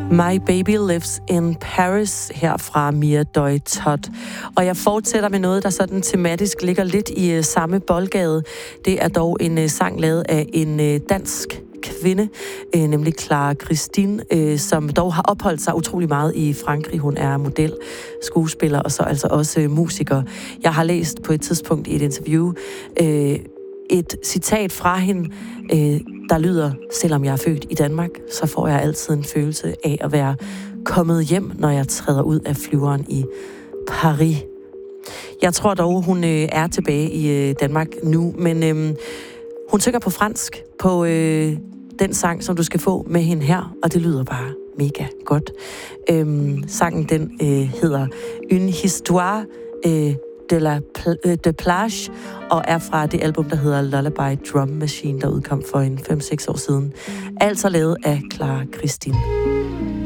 My Baby Lives in Paris her fra Mia Doi Todd. Og jeg fortsætter med noget, der sådan tematisk ligger lidt i samme boldgade. Det er dog en sang lavet af en dansk kvinde, nemlig Clara Christine, som dog har opholdt sig utrolig meget i Frankrig. Hun er model, skuespiller og så altså også musiker. Jeg har læst på et tidspunkt i et interview et citat fra hende, der lyder: selvom jeg er født i Danmark, så får jeg altid en følelse af at være kommet hjem, når jeg træder ud af flyveren i Paris. Jeg tror dog, hun er tilbage i Danmark nu, men hun synger på fransk på den sang, som du skal få med hende her, og det lyder bare mega godt. Sangen den hedder Une histoire de plage, og er fra det album, der hedder Lullaby Drum Machine, der udkom for en 5-6 år siden. Altså lavet af Clara Christine.